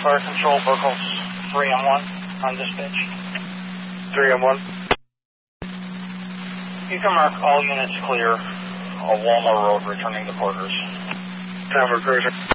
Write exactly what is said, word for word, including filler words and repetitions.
Fire Control, Burkholz three on one on dispatch. three on one. You can mark all units clear of Walmart Road returning to quarters. Time for cruiser.